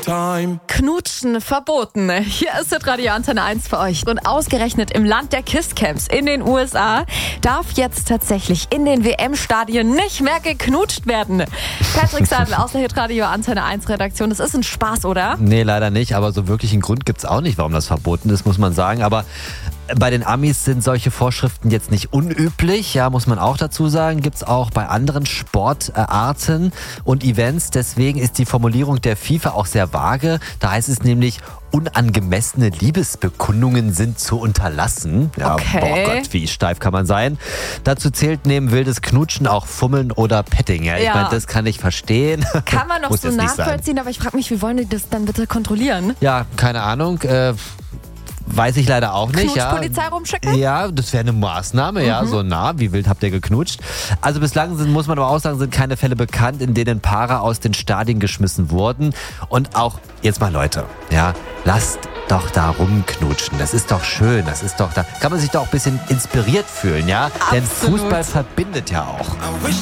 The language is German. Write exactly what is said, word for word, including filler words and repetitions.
time. Knutschen verboten. Hier ist das Radio Antenne eins für euch. Und ausgerechnet im Land der Kisscamps in den U S A darf jetzt tatsächlich in den W M-Stadien nicht mehr geknutscht werden. Patrick Seidel aus der Hitradio Antenne eins Redaktion. Das ist ein Spaß, oder? Nee, leider nicht. Aber so wirklich einen Grund gibt's auch nicht, warum das verboten ist, muss man sagen. Aber bei den Amis sind solche Vorschriften jetzt nicht unüblich, ja, muss man auch dazu sagen. Gibt's auch bei anderen Sportarten und Events. Deswegen ist die Formulierung der FIFA auch sehr vage. Da heißt es nämlich, unangemessene Liebesbekundungen sind zu unterlassen. Ja, Okay. boah Gott, wie steif kann man sein. Dazu zählt neben wildes Knutschen auch Fummeln oder Petting. Ja, ich Ja. meine, das kann ich verstehen. Kann man noch Muss so jetzt nicht sein. nachvollziehen, aber ich frage mich, wie wollen die das dann bitte kontrollieren? Ja, keine Ahnung. Äh, weiß ich leider auch nicht. Ja. Knutschpolizei rumschicken? Ja, das wäre eine Maßnahme, ja, so nah, wie wild habt ihr geknutscht? Also bislang sind, muss man aber auch sagen, sind keine Fälle bekannt, in denen Paare aus den Stadien geschmissen wurden. Und auch, jetzt mal Leute, ja, lasst doch da rumknutschen. Das ist doch schön, das ist doch, da kann man sich doch auch ein bisschen inspiriert fühlen, ja? Denn Absolut. Fußball verbindet ja auch. I wish